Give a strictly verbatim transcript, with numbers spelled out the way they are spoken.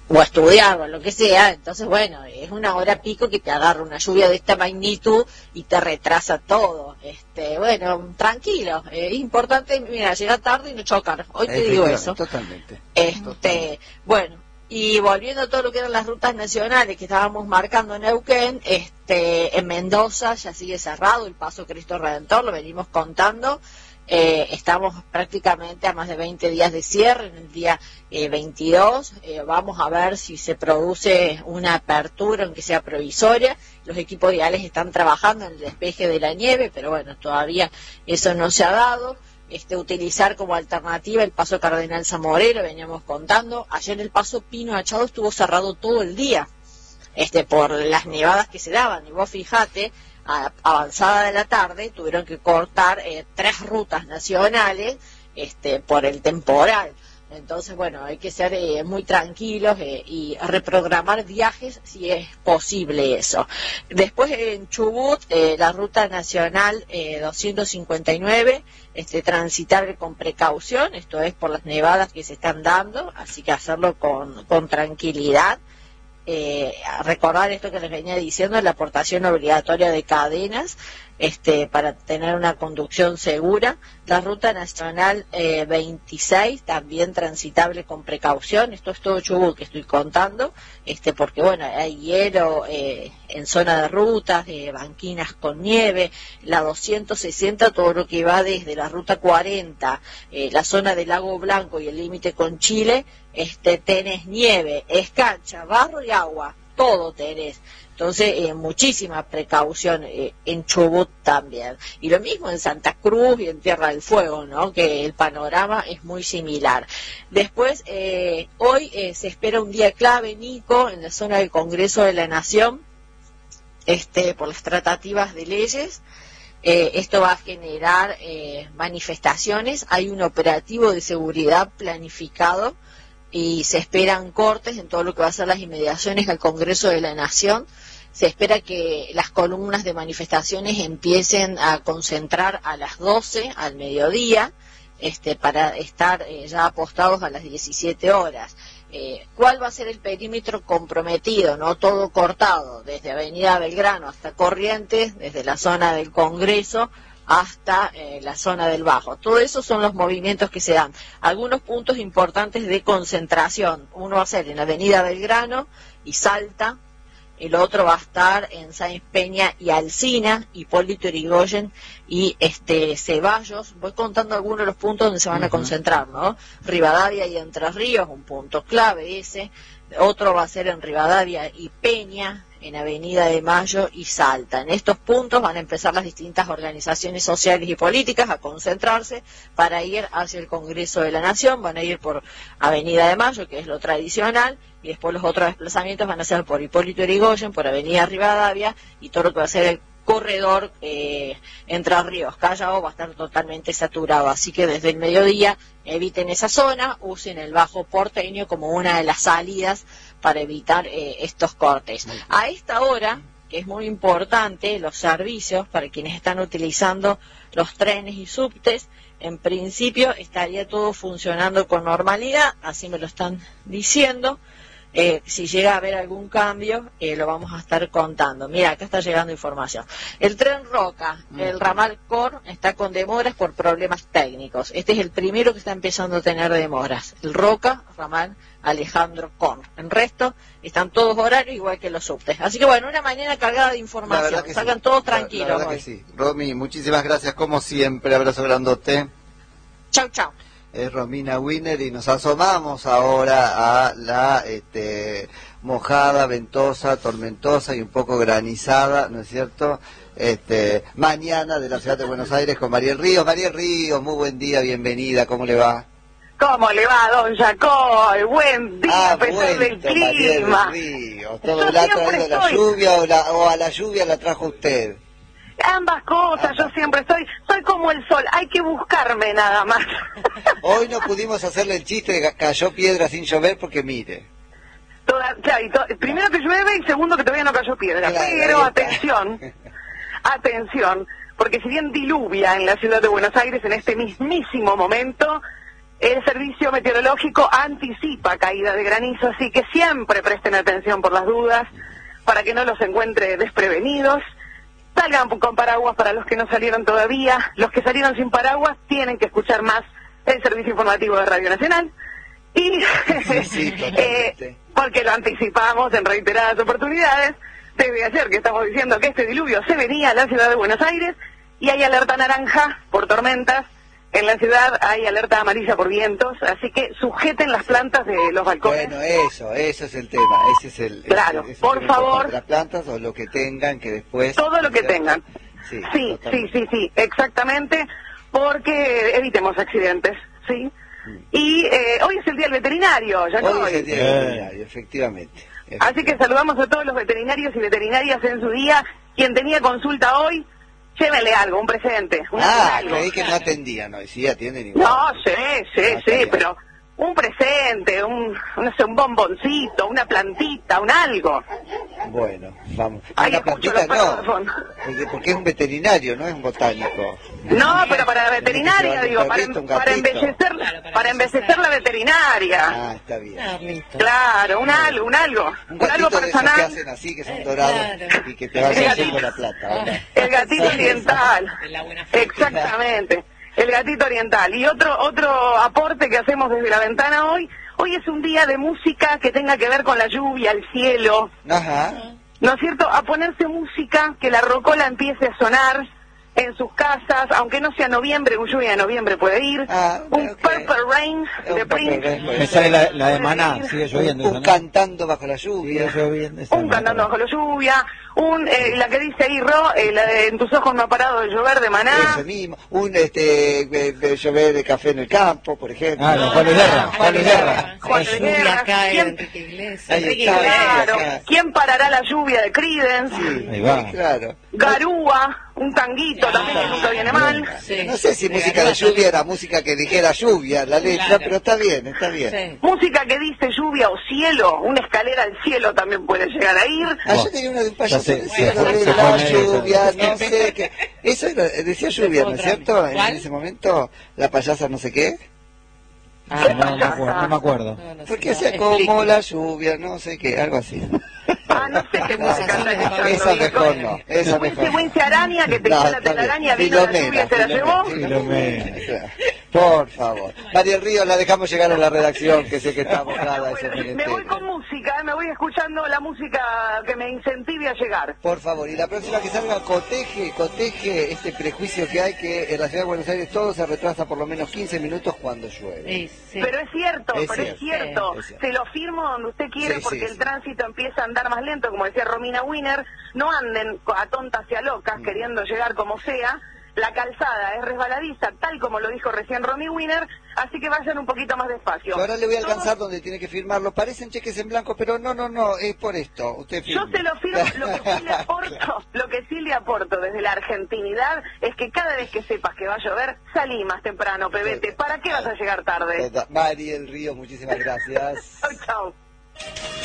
o a estudiar o lo que sea. Entonces, bueno, es una hora pico que te agarra una lluvia de esta magnitud y te retrasa todo. Este, bueno, tranquilo, es importante, mira, llegar tarde y no chocar. Hoy te digo eso. Totalmente. Este, totalmente. Bueno, y volviendo a todo lo que eran las rutas nacionales que estábamos marcando en Neuquén, este, en Mendoza ya sigue cerrado el Paso Cristo Redentor, lo venimos contando. Eh, estamos prácticamente a más de veinte días de cierre, en el día eh, veintidós, eh, vamos a ver si se produce una apertura, aunque sea provisoria. Los equipos viales están trabajando en el despeje de la nieve, pero bueno, todavía eso no se ha dado. Este, utilizar como alternativa el Paso Cardenal Zamorero, veníamos contando. Ayer el Paso Pino Achado estuvo cerrado todo el día, este, por las nevadas que se daban, y vos fijate, a avanzada de la tarde tuvieron que cortar eh, tres rutas nacionales este, por el temporal. Entonces, bueno, hay que ser eh, muy tranquilos eh, y reprogramar viajes si es posible eso. Después en Chubut, eh, la ruta nacional eh, doscientos cincuenta y nueve, este, transitable con precaución, esto es por las nevadas que se están dando, así que hacerlo con, con tranquilidad. Eh, recordar esto que les venía diciendo, la aportación obligatoria de cadenas este, para tener una conducción segura. La ruta nacional eh, veintiséis, también transitable con precaución. Esto es todo Chubut que estoy contando, este, porque bueno, hay hielo eh, en zona de rutas, eh, banquinas con nieve. La doscientos sesenta, todo lo que va desde la ruta cuarenta, eh, la zona del Lago Blanco y el límite con Chile, este, tenés nieve, es cancha, barro y agua, todo tenés. Entonces, eh, muchísima precaución eh, en Chubut también. Y lo mismo en Santa Cruz y en Tierra del Fuego, ¿no? Que el panorama es muy similar. Después, eh, hoy eh, se espera un día clave, Nico, en la zona del Congreso de la Nación, este, por las tratativas de leyes. Eh, esto va a generar eh, manifestaciones. Hay un operativo de seguridad planificado y se esperan cortes en todo lo que va a ser las inmediaciones al Congreso de la Nación. Se espera que las columnas de manifestaciones empiecen a concentrar a las doce, al mediodía, este, para estar eh, ya apostados a las diecisiete horas. Eh, ¿Cuál va a ser el perímetro comprometido? No todo cortado, desde Avenida Belgrano hasta Corrientes, desde la zona del Congreso hasta eh, la zona del Bajo. Todo eso son los movimientos que se dan. Algunos puntos importantes de concentración. Uno va a ser en Avenida Belgrano y Salta. El otro va a estar en Sáenz Peña y Alsina, Hipólito Yrigoyen y este Ceballos. Voy contando algunos de los puntos donde se van a concentrar, ¿no? Rivadavia y Entre Ríos, un punto clave ese. Otro va a ser en Rivadavia y Peña, en Avenida de Mayo y Salta. En estos puntos van a empezar las distintas organizaciones sociales y políticas a concentrarse para ir hacia el Congreso de la Nación. Van a ir por Avenida de Mayo, que es lo tradicional, y después los otros desplazamientos van a ser por Hipólito Yrigoyen, por Avenida Rivadavia, y todo lo que va a ser el corredor eh, Entre Ríos Callao va a estar totalmente saturado, así que desde el mediodía eviten esa zona, usen el Bajo Porteño como una de las salidas para evitar eh, estos cortes. A esta hora, que es muy importante, los servicios para quienes están utilizando los trenes y subtes, en principio estaría todo funcionando con normalidad, así me lo están diciendo. Eh, si llega a haber algún cambio, eh, lo vamos a estar contando. Mira, acá está llegando información. El tren Roca, el ramal Cor, está con demoras por problemas técnicos. Este es el primero que está empezando a tener demoras. El Roca, ramal Alejandro Cor. En resto, están todos horarios igual que los subtes. Así que bueno, una mañana cargada de información. Salgan sí. todos tranquilos. La, la verdad hoy. Que sí. Romy, muchísimas gracias como siempre. Abrazo grandote. Chau, chau. Es Romina Winner y nos asomamos ahora a la este, mojada, ventosa, tormentosa y un poco granizada, ¿no es cierto? Este, mañana de la ciudad de Buenos Aires con Mariel Ríos. Mariel Ríos, muy buen día, bienvenida, ¿cómo le va? ¿Cómo le va, don Jacob? Buen día, ah, a pesar del clima. Mariel Ríos, ¿todo la ha traído la lluvia o, la, o a la lluvia la trajo usted? Ambas cosas, yo siempre estoy, soy como el sol, hay que buscarme nada más. Hoy no pudimos hacerle el chiste de que cayó piedra sin llover porque mire. Toda, claro, y to, primero que llueve y segundo que todavía no cayó piedra, claro, pero atención, atención, porque si bien diluvia en la ciudad de Buenos Aires en este mismísimo momento, el servicio meteorológico anticipa caída de granizo, así que siempre presten atención por las dudas, para que no los encuentre desprevenidos. Salgan con paraguas para los que no salieron todavía. Los que salieron sin paraguas tienen que escuchar más el servicio informativo de Radio Nacional. Y Sí, sí, eh, porque lo anticipamos en reiteradas oportunidades desde ayer, que estamos diciendo que este diluvio se venía a la ciudad de Buenos Aires, y hay alerta naranja por tormentas. En la ciudad hay alerta amarilla por vientos, así que sujeten las plantas de los balcones. Bueno, eso, eso es el tema, ese es el... Claro, ese es el por tema favor. importante. Las plantas o lo que tengan que después... Todo lo que ¿cierto? tengan. Sí, Sí, sí, totalmente. sí, sí, exactamente, porque evitemos accidentes, ¿sí? Y eh, hoy es el día del veterinario, ya Hoy es el día del veterinario, efectivamente. Así que saludamos a todos los veterinarios y veterinarias en su día. Quien tenía consulta hoy, llévenle algo, un presente. Un Ah, algo. creí que no atendían hoy, sí atienden igual. No, sí, sí, Ah, está sí, bien. pero un presente, un, no sé, un bomboncito, una plantita, un algo. Bueno, vamos. Ahí Una escucho plantita los perros de no, fondo. porque, porque es un veterinario, no es un botánico. No, pero para la Tenés que veterinaria, llevarle digo, un para, perrito, un para gatito. embellecer, Claro, para para embellecer la veterinaria. Ah, está bien. Ah, listo. Claro, un algo, un algo, Un un algo gatito de esos que personal. hacen así, que son dorados, Claro. y que te vayan El haciendo gatito. la plata. ¿verdad? El gatito oriental. De la buena fe. Exactamente, el gatito oriental. Y otro otro aporte que hacemos desde la ventana hoy, hoy es un día de música que tenga que ver con la lluvia, el cielo, Ajá. ¿no es cierto? A ponerse música, que la rocola empiece a sonar en sus casas, aunque no sea noviembre, un lluvia de noviembre puede ir, Ah, un ok. Purple Rain Un de Purple Prince, Rain, Me sale la, la de Puede Maná, ir. sigue lloviendo. Un esa, ¿no? cantando bajo la lluvia. Sigue lloviendo. esa un no, cantando perdón. bajo la lluvia, un eh, la que dice ahí Ro, eh, la de En tus ojos no ha parado de llover de Maná. Eso mismo. Un este eh, eh, llover de café en el campo, por ejemplo. Ah, no, Juan Luis Guerra, Juan Luis Guerra. Juan La Luis lluvia Guerra. cae ¿Quién- de Enrique Iglesias. Ahí Enrique está. Iglesias. Claro, acá. ¿quién parará la lluvia de Creedence? Sí, Ahí va. claro. Garúa, un tanguito también que nunca viene mal. Sí. No sé si De música de Garúa lluvia también. era música que dijera lluvia, la letra, Claro. pero está bien, está bien. Sí. Música que dice lluvia o cielo, una escalera al cielo también puede llegar a ir. Ah, yo tenía una de un payaso se- que se decía lo fue- de se la fue medio, lluvia, se- no sé qué. Eso era, decía lluvia, ¿no es otra. cierto? En ¿Cuál? ese momento, la payasa no sé qué. Ah, no, me acuerdo, no me acuerdo. No, no sé, Porque no, hacía explique. como la lluvia, no sé qué, algo así. Ah, no sé qué música está escuchando. Esa Nico. mejor no, esa Wincy, mejor. Wincy Araña, que te No, hizo la está bien. telaraña, vino la lluvia y se la llevó. Filomena. Por favor. María del Río, la dejamos llegar a la redacción, que sé que está abocada a ese Bueno, me voy con música, eh, me voy escuchando la música que me incentive a llegar. Por favor, y la próxima que salga, coteje, coteje este prejuicio que hay que en la ciudad de Buenos Aires todo se retrasa por lo menos quince minutos cuando llueve. Sí, sí. Pero es cierto, Es pero es cierto, cierto. es cierto. Se lo firmo donde usted quiere Sí, porque sí, el sí. tránsito empieza a andar más lento, como decía Romina Wiener. No anden a tontas y a locas Mm. queriendo llegar como sea. La calzada es resbaladiza, tal como lo dijo recién Romy Wiener, así que vayan un poquito más despacio. Yo ahora le voy a Todos- alcanzar donde tiene que firmarlo. Parecen cheques en blanco, pero no, no, no, es por esto. Usted Yo firme. se lo firmo, lo que sí le aporto, lo que sí le aporto desde la argentinidad es que cada vez que sepas que va a llover, salí más temprano, pebete. ¿Para qué vas a llegar tarde? Mari del Río, muchísimas gracias. Chau, chau.